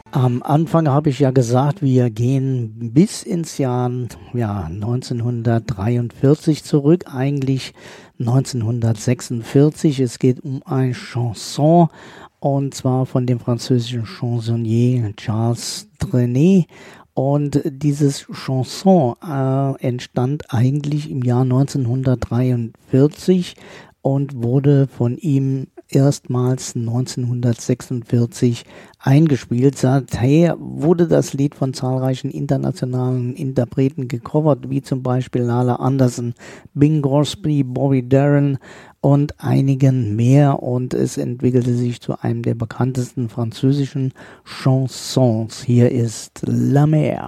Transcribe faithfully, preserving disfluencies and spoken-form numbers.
Am Anfang habe ich ja gesagt, wir gehen bis ins Jahr ja, neunzehnhundertdreiundvierzig zurück, eigentlich neunzehnhundertsechsundvierzig. Es geht um ein Chanson und zwar von dem französischen Chansonnier Charles Trenet. Und dieses Chanson äh, entstand eigentlich im Jahr neunzehnhundertdreiundvierzig und wurde von ihm erstmals neunzehnhundertsechsundvierzig eingespielt. Seither wurde das Lied von zahlreichen internationalen Interpreten gecovert, wie zum Beispiel Lala Anderson, Bing Crosby, Bobby Darin und einigen mehr. Und es entwickelte sich zu einem der bekanntesten französischen Chansons. Hier ist La Mer.